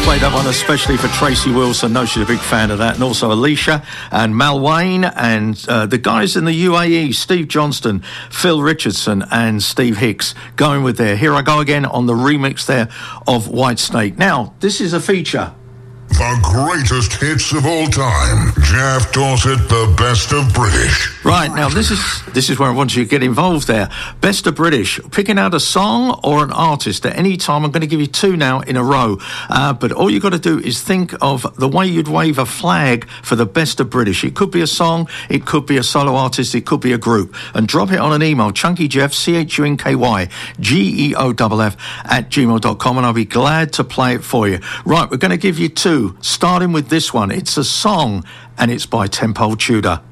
Play that one especially for Tracy Wilson. No, she's a big fan of that. And also Alicia and Mal Wayne and the guys in the UAE, Steve Johnston, Phil Richardson and Steve Hicks, going with their Here I Go Again on the remix there of Whitesnake. Now, this is a feature. The greatest hits of all time. Jeff Dorset, the best of British. Right, now this is where I want you to get involved there. Best of British. Picking out a song or an artist at any time. I'm going to give you two now in a row. But all you've got to do is think of the way you'd wave a flag for the best of British. It could be a song, it could be a solo artist, it could be a group. And drop it on an email, chunkyjeff, CHUNKY, GEOFF @gmail.com, and I'll be glad to play it for you. Right, we're going to give you two. Starting with this one. It's a song and it's by Tempole Tudor.